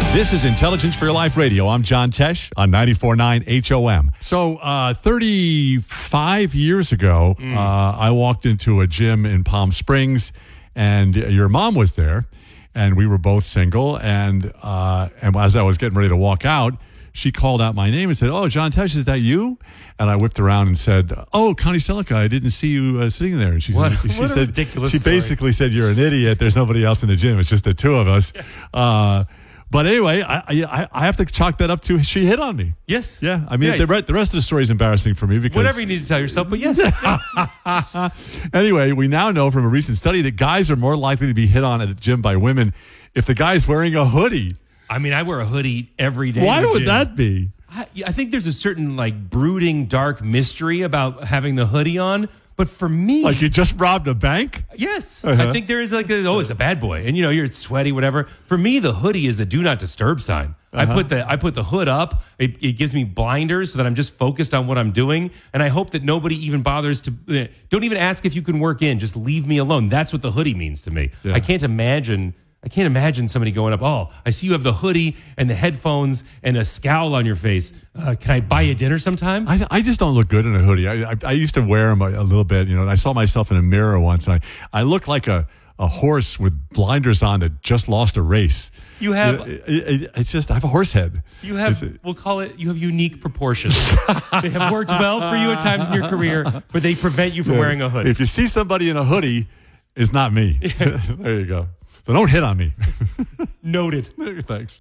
This is Intelligence for Your Life Radio. I'm John Tesh on 94.9 HOM. So 35 years ago, I walked into a gym in Palm Springs, and your mom was there, and we were both single. And as I was getting ready to walk out, she called out my name and said, "Oh, John Tesh, is that you?" And I whipped around and said, "Oh, Connie Selica, I didn't see you sitting there." And she said, ridiculous she story. basically said, "You're an idiot. There's nobody else in the gym. It's just the two of us." But anyway, I have to chalk that up to she hit on me. Yes. Yeah. I mean, the rest of the story is embarrassing for me because Whatever you need to tell yourself, but yes. Anyway, we now know from a recent study that guys are more likely to be hit on at a gym by women if the guy's wearing a hoodie. I mean, I wear a hoodie every day. Why in the would gym. that be? I think there's a certain brooding, dark mystery about having the hoodie on. But for me, Like you just robbed a bank? yes, I think there is it's a bad boy, and you're sweaty, whatever. For me, the hoodie is a do not disturb sign. I put the hood up. It gives me blinders so that I'm just focused on what I'm doing, and I hope that nobody even bothers to. Don't even ask if you can work in. Just leave me alone. That's what the hoodie means to me. Yeah. I can't imagine somebody going up, "Oh, I see you have the hoodie and the headphones and a scowl on your face. Can I buy you dinner sometime?" I just don't look good in a hoodie. I used to wear them a little bit, and I saw myself in a mirror once, and I look like a horse with blinders on that just lost a race. You have it's just I have a horse head. you have we'll call it you have unique proportions. They have worked well for you at times in your career, but they prevent you from wearing a hoodie. If you see somebody in a hoodie, it's not me. There you go. So don't hit on me. Noted. Thanks.